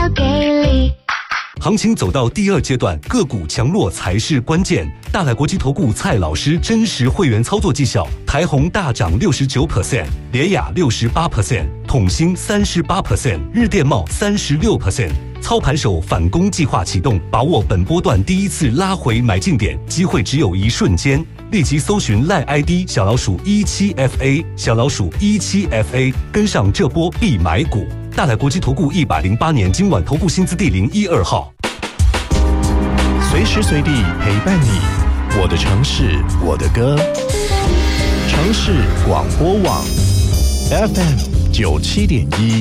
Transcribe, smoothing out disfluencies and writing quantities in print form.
给力。 行情走到第二阶段，个股强弱才是关键。大来国际投顾蔡老师真实会员操作绩效，台宏大涨69%，联亚68%，统兴38%，日电茂36%。操盘手反攻计划启动，把握本波段第一次拉回买进点，机会只有一瞬间。立即搜寻赖 ID 小老鼠17FA， 小老鼠17FA， 跟上这波必买股。大来国际投顾108年金管投顾新字第012号。 随时随地陪伴你，我的城市，我的歌。城市广播网 FM 97.1。